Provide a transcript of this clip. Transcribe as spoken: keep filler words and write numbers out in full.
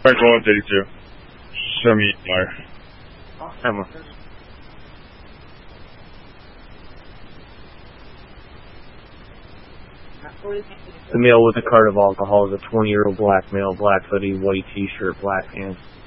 twenty-one thirty-two. Show me more. Emma. The male with a cart of alcohol is a twenty-year-old black male, black hoodie, white t-shirt, black pants.